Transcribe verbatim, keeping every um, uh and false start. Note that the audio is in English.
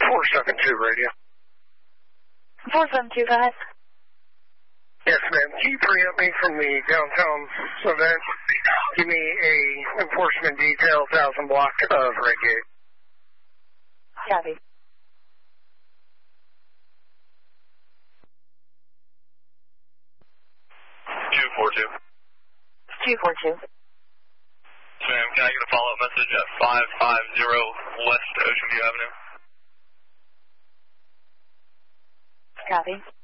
four seven two radio. four seven two, go ahead. Yes, ma'am. Can you preempt me from the downtown event? Give me a enforcement detail, thousand block of Redgate. Copy. two four two. two four two. Ma'am, can I get a follow-up message at five five zero West Ocean View Avenue? Copy.